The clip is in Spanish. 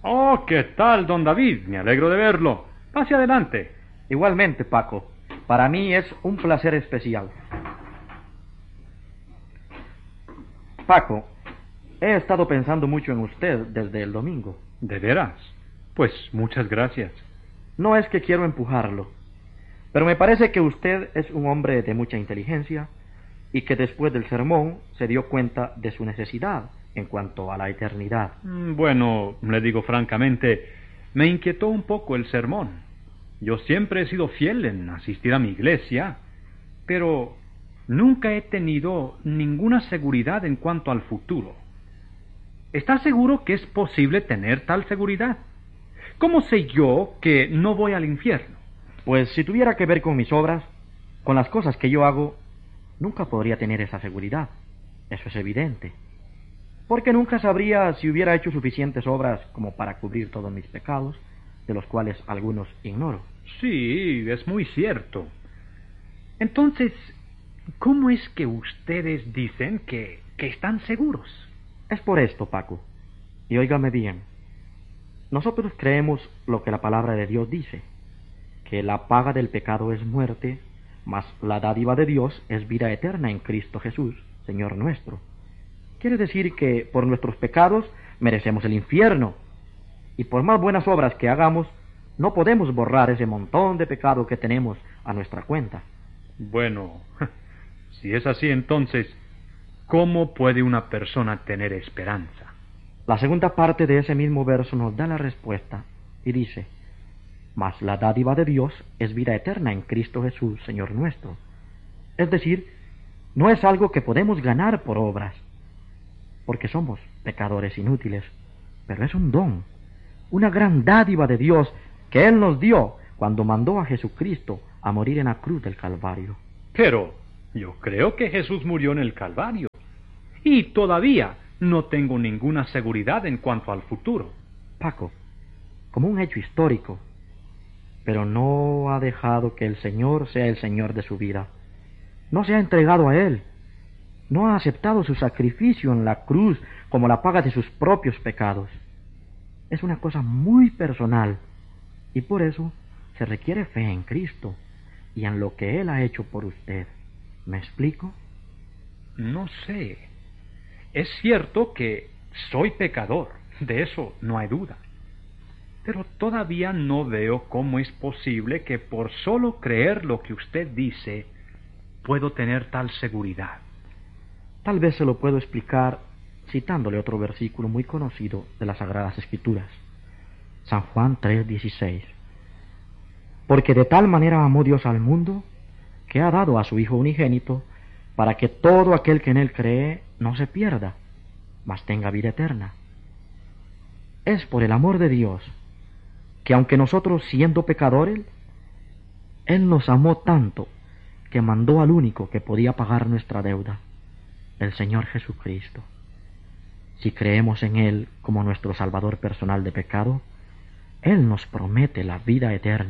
Oh, ¿qué tal, don David? Me alegro de verlo. Pase adelante. Igualmente, Paco. Para mí es un placer especial. Paco, he estado pensando mucho en usted desde el domingo. ¿De veras? Pues muchas gracias. No es que quiero empujarlo, pero me parece que usted es un hombre de mucha inteligencia y que después del sermón se dio cuenta de su necesidad en cuanto a la eternidad. Bueno, le digo francamente, me inquietó un poco el sermón. Yo siempre he sido fiel en asistir a mi iglesia, pero nunca he tenido ninguna seguridad en cuanto al futuro. ¿Está seguro que es posible tener tal seguridad? ¿Cómo sé yo que no voy al infierno? Pues si tuviera que ver con mis obras, con las cosas que yo hago, nunca podría tener esa seguridad. Eso es evidente. Porque nunca sabría si hubiera hecho suficientes obras como para cubrir todos mis pecados, de los cuales algunos ignoro. Sí, es muy cierto. Entonces, ¿cómo es que ustedes dicen que están seguros? Es por esto, Paco. Y óigame bien. Nosotros creemos lo que la palabra de Dios dice, que la paga del pecado es muerte, mas la dádiva de Dios es vida eterna en Cristo Jesús, Señor nuestro. Quiere decir que por nuestros pecados merecemos el infierno, y por más buenas obras que hagamos, no podemos borrar ese montón de pecado que tenemos a nuestra cuenta. Bueno, si es así, entonces, ¿cómo puede una persona tener esperanza? La segunda parte de ese mismo verso nos da la respuesta y dice: mas la dádiva de Dios es vida eterna en Cristo Jesús, Señor nuestro. Es decir, no es algo que podemos ganar por obras, porque somos pecadores inútiles, pero es un don, una gran dádiva de Dios que Él nos dio cuando mandó a Jesucristo a morir en la cruz del Calvario. Pero yo creo que Jesús murió en el Calvario, y todavía no tengo ninguna seguridad en cuanto al futuro. Paco, como un hecho histórico, pero no ha dejado que el Señor sea el Señor de su vida. No se ha entregado a Él. No ha aceptado su sacrificio en la cruz como la paga de sus propios pecados. Es una cosa muy personal y por eso se requiere fe en Cristo y en lo que Él ha hecho por usted. ¿Me explico? No sé. Es cierto que soy pecador, de eso no hay duda. Pero todavía no veo cómo es posible que por solo creer lo que usted dice, puedo tener tal seguridad. Tal vez se lo puedo explicar citándole otro versículo muy conocido de las Sagradas Escrituras. San Juan 3:16. Porque de tal manera amó Dios al mundo, que ha dado a su Hijo unigénito, para que todo aquel que en Él cree no se pierda, mas tenga vida eterna. Es por el amor de Dios, que aunque nosotros siendo pecadores, Él nos amó tanto, que mandó al único que podía pagar nuestra deuda, el Señor Jesucristo. Si creemos en Él como nuestro Salvador personal de pecado, Él nos promete la vida eterna.